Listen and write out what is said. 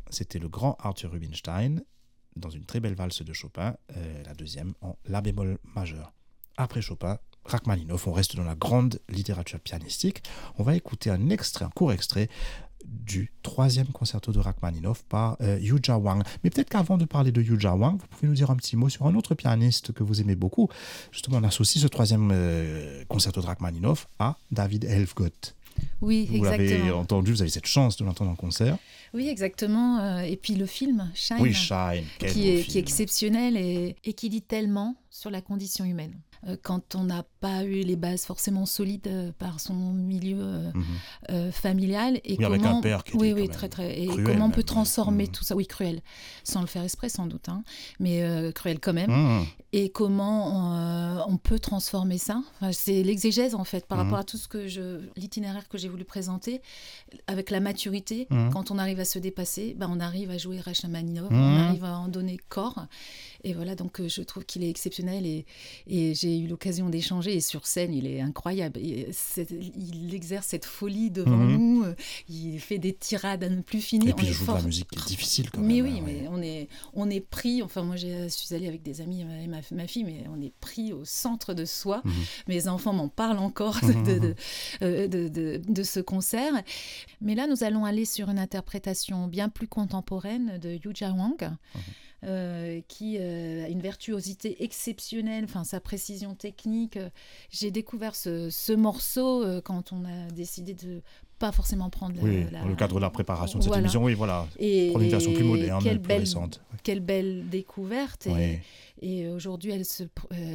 c'était le grand Arthur Rubinstein, dans une très belle valse de Chopin, la deuxième en la bémol majeur. Après Chopin, Rachmaninov, on reste dans la grande littérature pianistique. On va écouter un court extrait du 3e concerto de Rachmaninov par Yuja Wang. Mais peut-être qu'avant de parler de Yuja Wang, vous pouvez nous dire un petit mot sur un autre pianiste que vous aimez beaucoup. Justement, on associe ce 3e concerto de Rachmaninov à David Helfgott. Oui, vous exactement. L'avez entendu, vous avez cette chance de l'entendre en concert. Oui, exactement. Et puis le film, Shine, oui, Shine, qui est exceptionnel et qui dit tellement sur la condition humaine. Quand on n'a pas eu les bases forcément solides par son milieu familial. Et comment, avec un père qui était très. Et cruel, comment on peut transformer tout ça. Oui, cruel, sans le faire exprès sans doute, hein, mais cruel quand même. Et comment on peut transformer ça. Enfin, c'est l'exégèse en fait, par rapport à tout l'itinéraire que j'ai voulu présenter, avec la maturité. Quand on arrive à se dépasser, on arrive à jouer Rachmaninov, on arrive à en donner corps. Et voilà, donc je trouve qu'il est exceptionnel et j'ai eu l'occasion d'échanger. Et sur scène, il est incroyable. Il exerce cette folie devant nous. Il fait des tirades à ne plus finir. Et puis il joue de la musique qui est difficile quand même. Mais oui, mais on est pris. Enfin, moi, je suis allée avec des amis et ma fille, mais on est pris au centre de soi. Mes enfants m'en parlent encore de ce concert. Mais là, nous allons aller sur une interprétation bien plus contemporaine de Yuja Wang. Qui a une virtuosité exceptionnelle, sa précision technique. J'ai découvert ce morceau quand on a décidé de pas forcément prendre dans le cadre de la préparation de cette émission, prendre une version plus moderne, plus récente. Quelle belle découverte. Et aujourd'hui,